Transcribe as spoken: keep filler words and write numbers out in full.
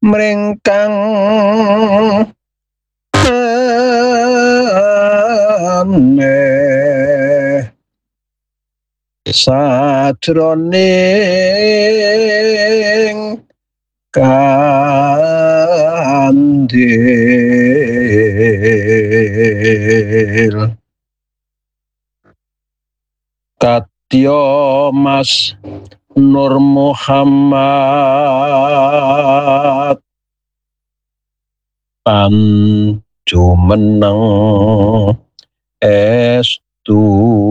mringkang aneh sajroning kandhil Katya Mas Nur Muhammad panjumeneng estu